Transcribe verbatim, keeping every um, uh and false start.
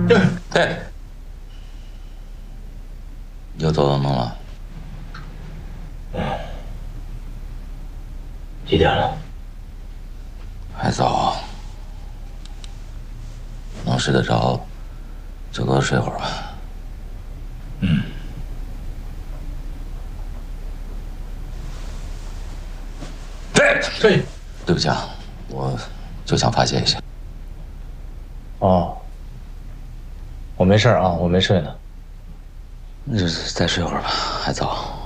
嘿，又做噩梦了？ 几点了？ 还早，能睡得着就多睡会儿吧。 嗯。 嘿， 嘿， 对不起啊，我就想发泄一下。 哦，我没事啊，我没睡呢。 那就再睡会儿吧，还早。